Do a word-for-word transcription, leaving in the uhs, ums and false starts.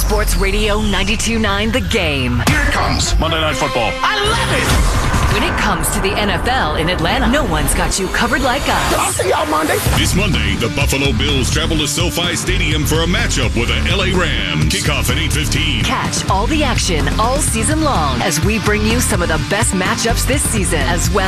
Sports Radio ninety-two point nine The Game. Here it comes. Monday Night Football. I love it. When it comes to the N F L in Atlanta, no one's got you covered like us. I'll see y'all Monday. This Monday, the Buffalo Bills travel to SoFi Stadium for a matchup with the L A Rams. Kickoff at eight fifteen. Catch all the action all season long as we bring you some of the best matchups this season, as well